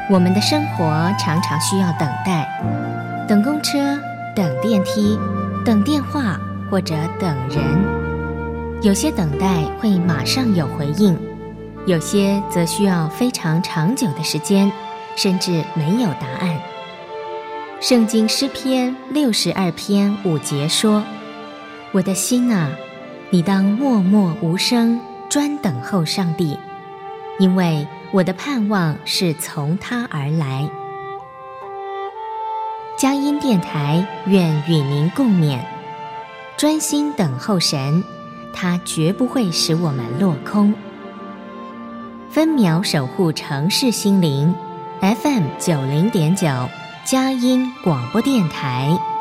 我们的生活常常需要等待，等公车，等电梯，等电话，或者等人。有些等待会马上有回应，有些则需要非常长久的时间，甚至没有答案。圣经诗篇62篇5节说：我的心啊，你当默默无声，专等候上帝，因为我的盼望是从他而来。佳音电台愿与您共勉，专心等候神，他绝不会使我们落空。分秒守护城市心灵 FM 90.9佳音广播电台。